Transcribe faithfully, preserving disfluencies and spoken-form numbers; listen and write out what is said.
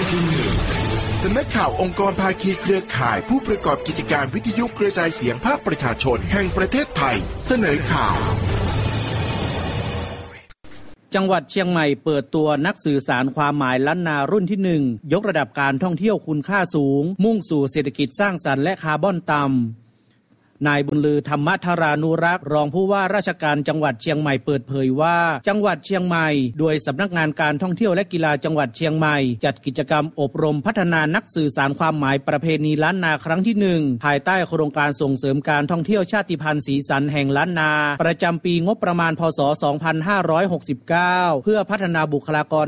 ที่หนึ่งสำนักข่าวองค์กรภาคีเครือข่ายผู้ประกอบกิจการวิทยุกระจายเสียงภาคประชาชนแห่งประเทศไทยเสนอข่าวจังหวัดเชียงใหม่เปิดตัวนักสื่อสารความหมายล้านนารุ่นที่หนึ่งยกระดับการท่องเที่ยวคุณค่าสูงมุ่งสู่เศรษฐกิจสร้างสรรค์และคาร์บอนต่ำนายบุญลือธรรมธารานุรักษ์รองผู้ว่าราชการจังหวัดเชียงใหม่เปิดเผยว่าจังหวัดเชียงใหม่โดยสำนักงานการท่องเที่ยวและกีฬาจังหวัดเชียงใหม่จัดกิจกรรมอบรมพัฒนานักสื่อสารความหมายประเพณีล้านนาครั้งที่หนึ่งภายใต้โครงการส่งเสริมการท่องเที่ยวชาติพันธุ์สีสันแห่งล้านนาประจำปีงบประมาณพ.ศ. สองพันห้าร้อยหกสิบเก้าเพื่อพัฒนาบุคลากร